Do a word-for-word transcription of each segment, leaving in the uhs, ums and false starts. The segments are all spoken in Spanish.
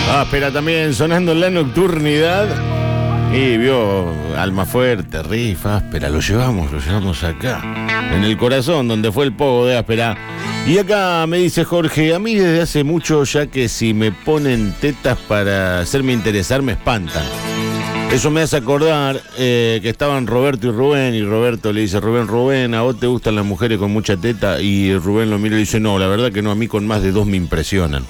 Áspera también sonando en la nocturnidad. Y vio Almafuerte, Riff, Áspera, lo llevamos, lo llevamos acá, en el corazón, donde fue el pogo de Áspera. Y acá me dice Jorge, a mí desde hace mucho ya que si me ponen tetas para hacerme interesar me espantan. Eso me hace acordar eh, que estaban Roberto y Rubén, y Roberto le dice, Rubén, Rubén, ¿a vos te gustan las mujeres con mucha teta? Y Rubén lo mira y dice, no, la verdad que no, a mí con más de dos me impresionan.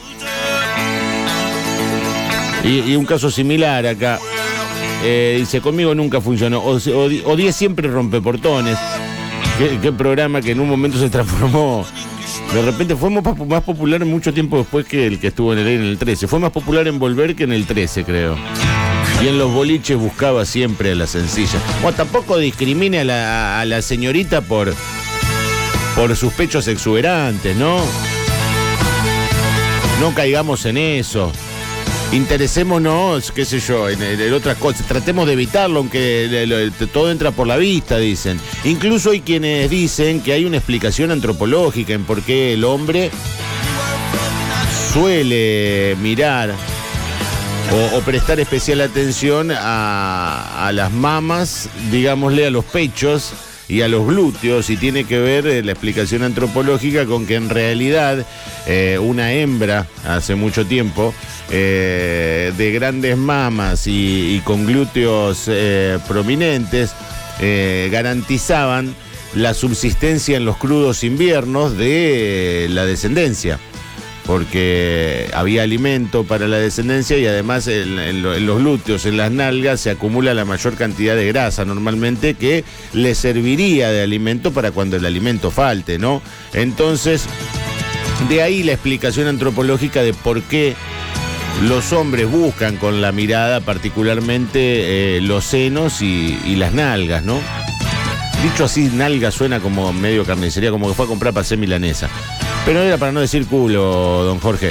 Y, y un caso similar acá. Eh, dice, conmigo nunca funcionó. O, o, odié siempre rompeportones. Qué, qué programa que en un momento se transformó. De repente fue más popular mucho tiempo después que el que estuvo en el, en el trece. Fue más popular en Volver que en el trece, creo. Y en los boliches buscaba siempre a la sencilla. O tampoco discrimine a la, a la señorita por, por sus pechos exuberantes, ¿no? No caigamos en eso. Interesémonos, qué sé yo, en, en otras cosas. Tratemos de evitarlo, aunque le, le, todo entra por la vista, dicen. Incluso hay quienes dicen que hay una explicación antropológica en por qué el hombre suele mirar o, o prestar especial atención a, a las mamas, digámosle, a los pechos y a los glúteos, y tiene que ver eh, la explicación antropológica con que en realidad eh, una hembra hace mucho tiempo eh, de grandes mamas y, y con glúteos eh, prominentes eh, garantizaban la subsistencia en los crudos inviernos de eh, la descendencia, porque había alimento para la descendencia y además en, en, en los glúteos, en las nalgas, se acumula la mayor cantidad de grasa normalmente que le serviría de alimento para cuando el alimento falte, ¿no? Entonces, de ahí la explicación antropológica de por qué los hombres buscan con la mirada particularmente eh, los senos y, y las nalgas, ¿no? Dicho así, nalga suena como medio carnicería, como que fue a comprar para hacer milanesa. Pero era para no decir culo, don Jorge.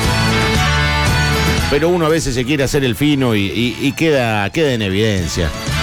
Pero uno a veces se quiere hacer el fino y, y, y queda, queda en evidencia.